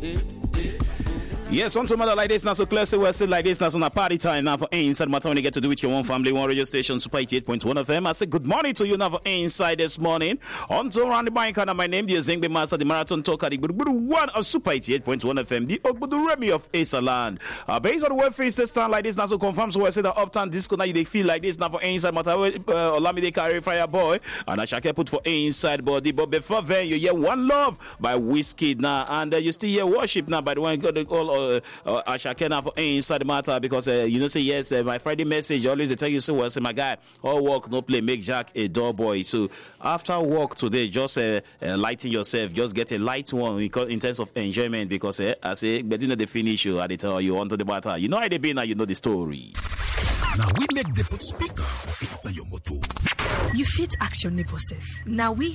Yes, on to matter like this now, so classy, we're still like this now, so a party time now for inside matter when you get to do with your own family, one radio station, Super 88.1 FM. I say good morning to you now for inside this morning. On to around the bank, and my name is Zengbe Master, the marathon talker, the good one of Super 88.1 FM, the Ogbudu Remy of Asa Land. Based on the web face this time like this now, so confirm, so I say the uptown disco now, they feel like this now for inside matter, Olamide carry fire boy, and I shall put for inside body, but before then, you hear One Love by Wizkid now, and you still hear Worship now by the one got to call Ashakena for inside the matter because say yes, my Friday message always they tell you so say my guy, all work no play, make Jack a door boy. So after work today, just lighten yourself, just get a light one in terms of enjoyment because I say but you know the finish you I tell you onto the matter. You know how they be now, you know the story. Now we make the put speaker for inside your motor. You fit ask your neighbor self. Now we